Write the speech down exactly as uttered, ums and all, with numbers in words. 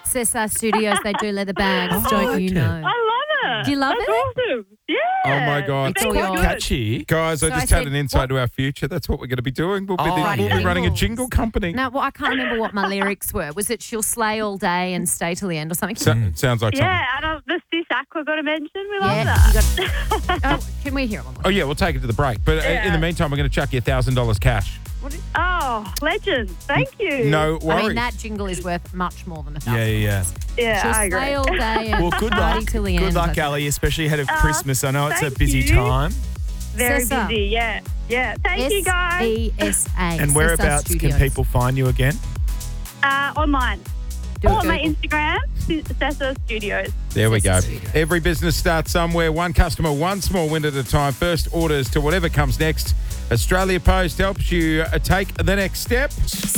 Cesar Studios, they do leather bags, Oh, don't I you like know? it. I love it. Do you love That's it? awesome. Yeah. Oh, my God. It's Thank quite you. catchy. Guys, I So I just had said, an insight what- to our future. That's what we're going to be doing. We'll be, Oh, the, writing we'll be running a jingles. jingle company. No, well, I can't remember what my lyrics were. Was it she'll slay all day and stay till the end or something? So, sounds like Yeah, and uh, the Sis Aqua got to mention. We love Yeah, that. oh, can we hear one more? something. Oh, yeah, we'll take it to the break. But uh, in Yeah. the meantime, we're going to chuck you one thousand dollars cash. Oh, legend. Thank you. No I worries. mean, that jingle is worth much more than a thousand. Yeah, yeah, yeah. Yeah, She'll I agree. slay all day and Well, good party luck. till the Good end. luck, I think. Ali, especially ahead of Oh, Christmas. I know it's a thank busy you. time. Very Cesar. busy. Yeah. Yeah. Thank you, guys. S E S A. And Cesar whereabouts can Studios. people find you again? Uh, online. Do Or a on my Google. Instagram, Cesar Studios. There we go. Cesar Studios. Every business starts somewhere. One customer, one small win at a time. First orders to whatever comes next. Australia Post helps you uh, take the next step.